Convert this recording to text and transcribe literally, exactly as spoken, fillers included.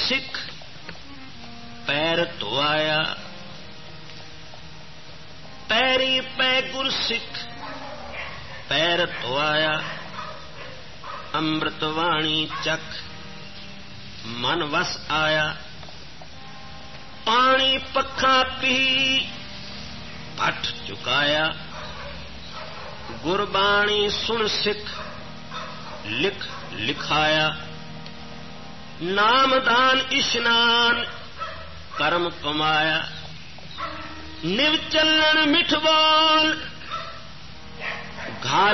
सिख पैर धोआया, पैरी पै गुर सिख पैर धोआया। अमृतवाणी चख मन वस आया, पानी पखा पी भट चुकाया। गुरबाणी सुन सिख लिख लिखाया, नामदान इशनान कर्म कमाया। निव चलन मिठ बोल घाल